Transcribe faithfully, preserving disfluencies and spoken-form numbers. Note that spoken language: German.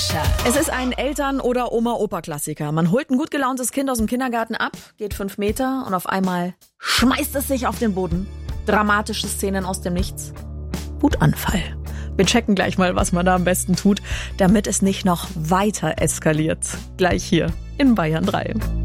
Fischer. Es ist ein Eltern- oder Oma-Opa-Klassiker. Man holt ein gut gelauntes Kind aus dem Kindergarten ab, geht fünf Meter und auf einmal schmeißt es sich auf den Boden. Dramatische Szenen aus dem Nichts. Wutanfall. Wir checken gleich mal, was man da am besten tut, damit es nicht noch weiter eskaliert. Gleich hier in Bayern drei.